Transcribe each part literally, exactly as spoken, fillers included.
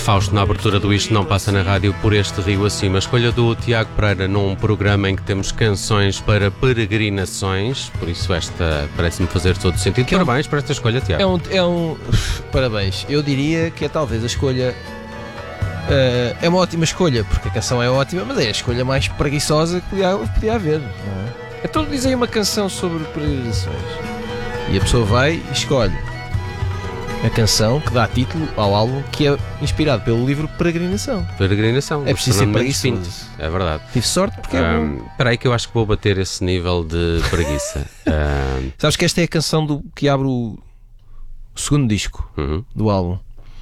Fausto, na abertura do Isto Não Passa na Rádio, Por Este Rio Acima. Escolha do Tiago Pereira num programa em que temos canções para peregrinações, por isso esta parece-me fazer todo o sentido. Que Parabéns é um, por esta escolha, Tiago. É um, é um... Parabéns. Eu diria que é talvez a escolha... Uh, é uma ótima escolha, porque a canção é ótima, mas é a escolha mais preguiçosa que podia, podia haver. Não é? Então diz aí uma canção sobre peregrinações. E a pessoa vai e escolhe a canção que dá título ao álbum, que é inspirado pelo livro Peregrinação. Peregrinação. É preciso ser preguiçoso. É verdade. Tive sorte porque é um, bom. Espera aí que eu acho que vou bater esse nível de preguiça. um... Sabes que esta é a canção do, que abre o, o segundo disco uhum. do álbum.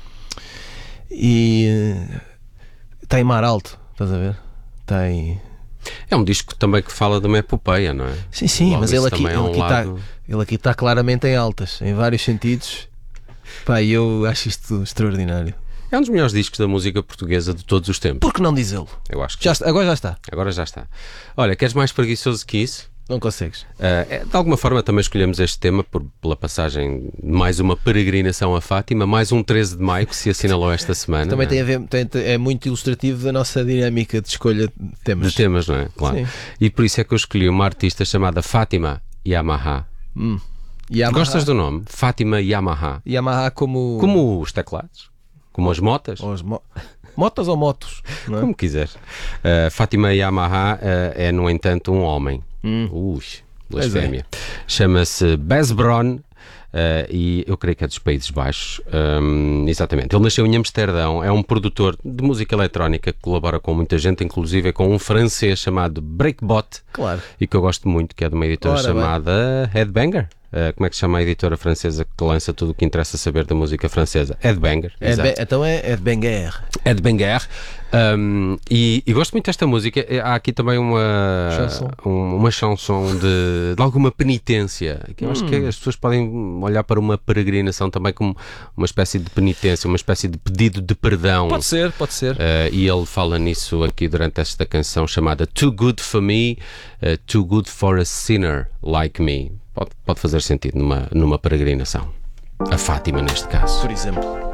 E está em mar alto, estás a ver? Está em... É um disco também que fala de uma epopeia, não é? Sim, sim, Logo mas ele aqui, é ele, um aqui lado... está, ele aqui está claramente em altas, em vários sentidos. Pá, eu acho isto extraordinário. É um dos melhores discos da música portuguesa de todos os tempos. Por que não dizê-lo? Eu acho que já está, agora já está. Agora já está. Olha, queres mais preguiçoso que isso? Não consegues. Uh, de alguma forma também escolhemos este tema por, pela passagem de mais uma peregrinação a Fátima, mais um treze de maio que se assinalou esta semana. Também tem é? a ver, tem, é muito ilustrativo da nossa dinâmica de escolha de temas. De temas, não é? Claro. Sim. E por isso é que eu escolhi uma artista chamada Fátima Yamaha. Hum. Yamaha. Gostas do nome? Fátima Yamaha. Yamaha como... Como os teclados? Como as motas? Ou as mo... Motas ou motos? Não é? Como quiseres. Uh, Fátima Yamaha uh, é, no entanto, um homem. Hum. Ui, blasfémia. É. Chama-se Bezbron. Uh, e eu creio que é dos Países Baixos. Um, exatamente. Ele nasceu em Amsterdão, é um produtor de música eletrónica que colabora com muita gente, inclusive com um francês chamado Breakbot. Claro. E que eu gosto muito, que é de uma editora Ora, chamada bem. Headbanger. Uh, como é que se chama a editora francesa que lança tudo o que interessa saber da música francesa? Headbanger. Ed be- então é Headbanger. Headbanger. Um, e, e gosto muito desta música. Há aqui também uma chanson, um, uma chanson de, de alguma penitência. Que eu hum. acho que as pessoas podem olhar para uma peregrinação também como uma espécie de penitência, uma espécie de pedido de perdão. Pode ser, pode ser. Uh, e ele fala nisso aqui durante esta canção chamada Too Good For Me, uh, Too Good For A Sinner Like Me. Pode, pode fazer sentido numa, numa peregrinação. A Fátima, neste caso. Por exemplo.